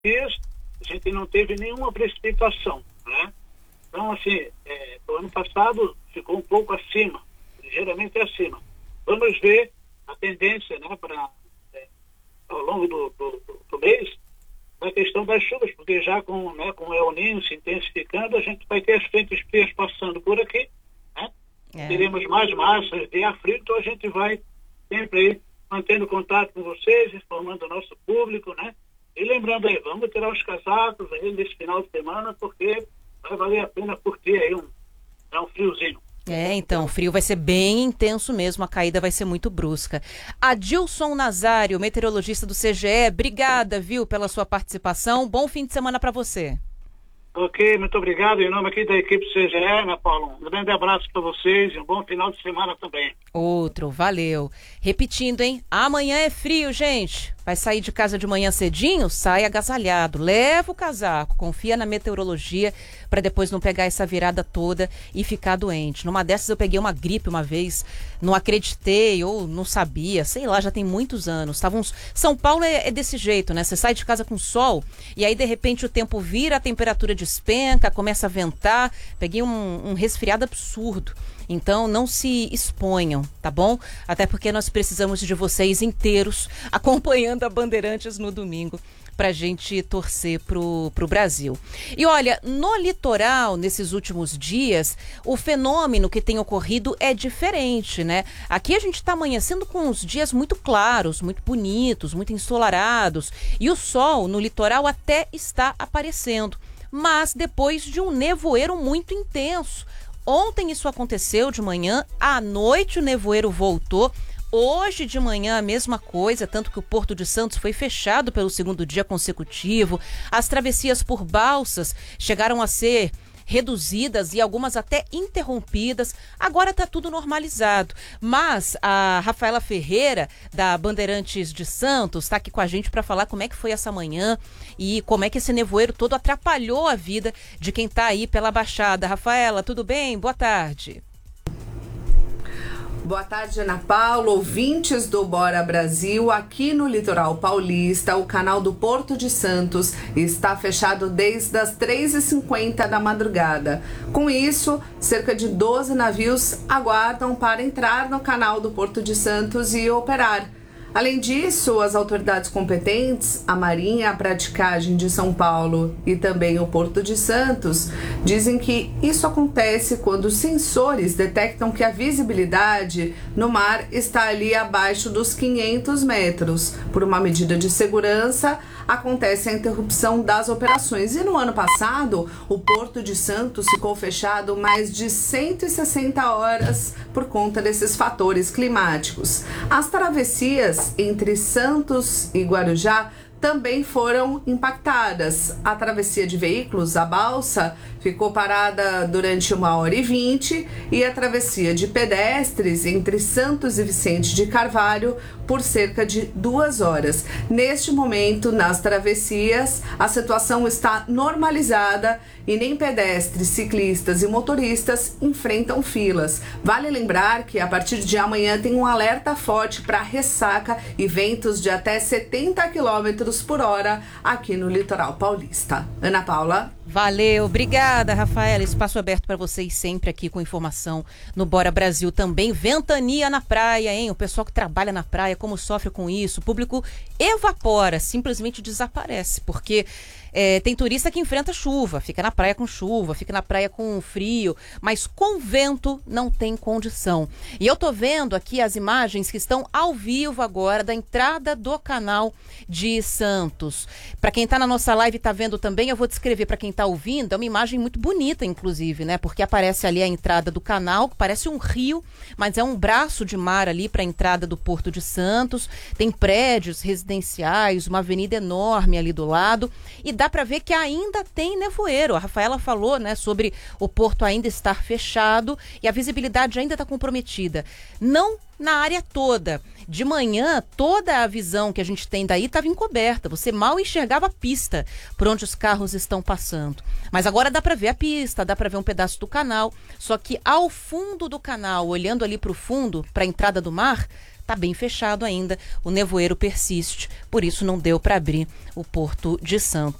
dias a gente não teve nenhuma precipitação, né? Então, assim, o ano passado ficou um pouco acima, ligeiramente acima. Vamos ver a tendência, né, ao longo do mês, da questão das chuvas, porque já com o El Niño se intensificando, a gente vai ter as frentes frias passando por aqui, né? Teremos mais massas de ar frio, então a gente vai sempre aí mantendo contato com vocês, informando o nosso público, né? E lembrando aí, vamos tirar os casacos aí nesse final de semana, porque vai valer a pena curtir aí um friozinho. Então, o frio vai ser bem intenso mesmo, a caída vai ser muito brusca. Adilson Nazário, meteorologista do CGE, obrigada, viu, pela sua participação. Bom fim de semana para você. Ok, muito obrigado. Em nome aqui da equipe CGE, Ana Paula, um grande abraço para vocês e um bom final de semana também. Outro, valeu. Repetindo, hein? Amanhã é frio, gente. Vai sair de casa de manhã cedinho? Sai agasalhado. Leva o casaco. Confia na meteorologia para depois não pegar essa virada toda e ficar doente. Numa dessas eu peguei uma gripe uma vez, não acreditei ou não sabia, sei lá, já tem muitos anos. São Paulo é desse jeito, né? Você sai de casa com sol e aí de repente o tempo vira, a temperatura despenca, começa a ventar. Peguei um resfriado absurdo. Então, não se exponham, tá bom? Até porque nós precisamos de vocês inteiros acompanhando a Bandeirantes no domingo pra gente torcer pro Brasil. E olha, no litoral, nesses últimos dias, o fenômeno que tem ocorrido é diferente, né? Aqui a gente tá amanhecendo com uns dias muito claros, muito bonitos, muito ensolarados. E o sol no litoral até está aparecendo, mas depois de um nevoeiro muito intenso. Ontem isso aconteceu de manhã, à noite o nevoeiro voltou. Hoje de manhã a mesma coisa, tanto que o Porto de Santos foi fechado pelo segundo dia consecutivo. As travessias por balsas chegaram a ser reduzidas e algumas até interrompidas. Agora está tudo normalizado. Mas a Rafaela Ferreira, da Bandeirantes de Santos, está aqui com a gente para falar como é que foi essa manhã e como é que esse nevoeiro todo atrapalhou a vida de quem está aí pela Baixada. Rafaela, tudo bem? Boa tarde. Boa tarde, Ana Paula, ouvintes do Bora Brasil. Aqui no litoral paulista, o canal do Porto de Santos está fechado desde as 3h50 da madrugada. Com isso, cerca de 12 navios aguardam para entrar no canal do Porto de Santos e operar. Além disso, as autoridades competentes, a Marinha, a Praticagem de São Paulo e também o Porto de Santos, dizem que isso acontece quando os sensores detectam que a visibilidade no mar está ali abaixo dos 500 metros. Por uma medida de segurança, acontece a interrupção das operações. E no ano passado, o Porto de Santos ficou fechado mais de 160 horas por conta desses fatores climáticos. As travessias entre Santos e Guarujá também foram impactadas. A travessia de veículos, a balsa, ficou parada durante 1h20 e a travessia de pedestres entre Santos e Vicente de Carvalho por cerca de 2 horas. Neste momento, nas travessias, a situação está normalizada e nem pedestres, ciclistas e motoristas enfrentam filas. Vale lembrar que a partir de amanhã tem um alerta forte para ressaca e ventos de até 70 km por hora aqui no litoral paulista. Ana Paula. Valeu, obrigada, Rafaela. Espaço aberto para vocês sempre aqui com informação no Bora Brasil também. Ventania na praia, hein? O pessoal que trabalha na praia, como sofre com isso? O público evapora, simplesmente desaparece, porque tem turista que enfrenta chuva, fica na praia com chuva, fica na praia com frio, mas com vento não tem condição. E eu tô vendo aqui as imagens que estão ao vivo agora da entrada do canal de Santos. Para quem tá na nossa live e tá vendo também, eu vou descrever para quem tá ouvindo, é uma imagem muito bonita, inclusive, né? Porque aparece ali a entrada do canal, que parece um rio, mas é um braço de mar ali para a entrada do Porto de Santos. Tem prédios residenciais, uma avenida enorme ali do lado e dá para ver que ainda tem nevoeiro. A Rafaela falou, né, sobre o porto ainda estar fechado e a visibilidade ainda está comprometida. Não na área toda. De manhã, toda a visão que a gente tem daí estava encoberta. Você mal enxergava a pista por onde os carros estão passando. Mas agora dá para ver a pista, dá para ver um pedaço do canal. Só que ao fundo do canal, olhando ali para o fundo, para a entrada do mar, está bem fechado ainda, o nevoeiro persiste, por isso não deu para abrir o Porto de Santos.